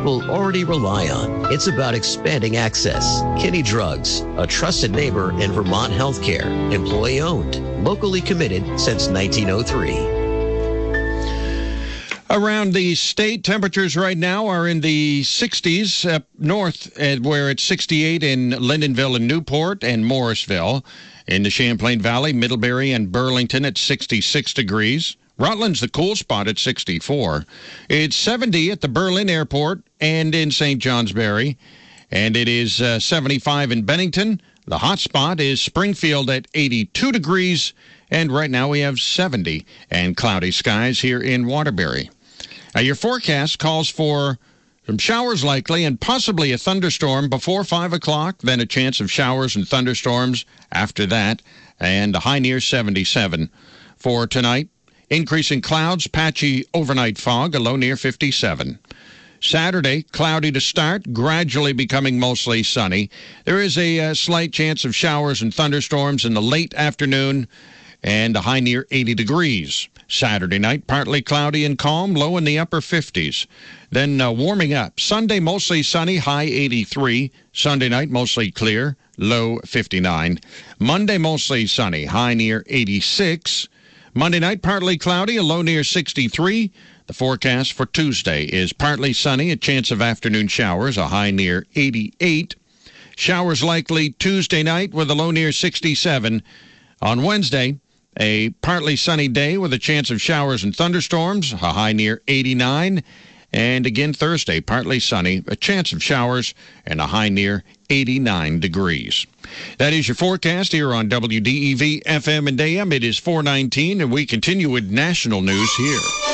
people already rely on. It's about expanding access. Kinney Drugs, a trusted neighbor in Vermont healthcare. Employee-owned, locally committed since 1903. Around the state, temperatures right now are in the 60s up north, where it's 68 in Lyndonville and Newport and Morrisville. In the Champlain Valley, Middlebury and Burlington at 66 degrees. Rutland's the cool spot at 64. It's 70 at the Berlin Airport and in St. Johnsbury. And it is 75 in Bennington. The hot spot is Springfield at 82 degrees. And right now we have 70 and cloudy skies here in Waterbury. Your forecast calls for some showers likely and possibly a thunderstorm before 5 o'clock, then a chance of showers and thunderstorms after that, and a high near 77. For tonight, increasing clouds, patchy overnight fog, a low near 57. Saturday, cloudy to start, gradually becoming mostly sunny. There is a slight chance of showers and thunderstorms in the late afternoon, and a high near 80 degrees. Saturday night, partly cloudy and calm, low in the upper 50s. Then warming up. Sunday, mostly sunny, high 83. Sunday night, mostly clear, low 59. Monday, mostly sunny, high near 86. Monday night, partly cloudy, a low near 63. The forecast for Tuesday is partly sunny, a chance of afternoon showers, a high near 88. Showers likely Tuesday night with a low near 67. On Wednesday, a partly sunny day with a chance of showers and thunderstorms, a high near 89. And again Thursday, partly sunny, a chance of showers, and a high near 89 degrees. That is your forecast here on WDEV FM and AM. It is 4:19, and we continue with national news here.